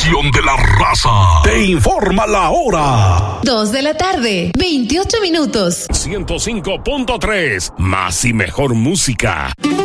estación de la raza. Te informa la hora. 2 de la tarde, 28 minutos. 105.3, más y mejor música.